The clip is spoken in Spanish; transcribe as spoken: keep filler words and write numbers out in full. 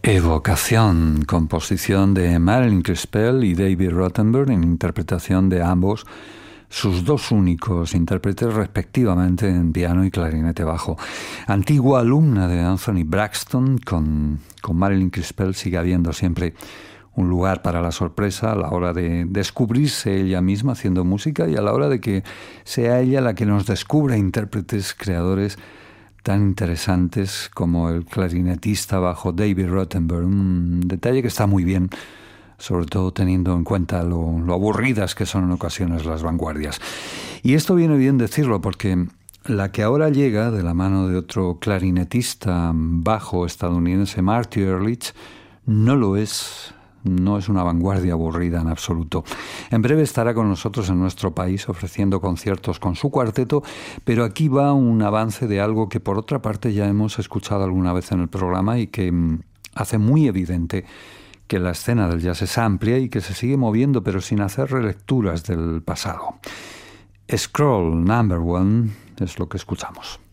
Evocación, composición de Marilyn Crispell y David Rottenberg en interpretación de ambos, sus dos únicos intérpretes respectivamente en piano y clarinete bajo. Antigua alumna de Anthony Braxton, con, con Marilyn Crispell sigue habiendo siempre un lugar para la sorpresa a la hora de descubrirse ella misma haciendo música y a la hora de que sea ella la que nos descubra intérpretes, creadores tan interesantes como el clarinetista bajo David Rottenberg. Un detalle que está muy bien, sobre todo teniendo en cuenta lo, lo aburridas que son en ocasiones las vanguardias. Y esto viene bien decirlo porque la que ahora llega de la mano de otro clarinetista bajo estadounidense, Marty Ehrlich, no lo es. No es una vanguardia aburrida en absoluto. En breve estará con nosotros en nuestro país ofreciendo conciertos con su cuarteto, pero aquí va un avance de algo que por otra parte ya hemos escuchado alguna vez en el programa y que mm, hace muy evidente que la escena del jazz es amplia y que se sigue moviendo pero sin hacer relecturas del pasado. Scroll Number One es lo que escuchamos.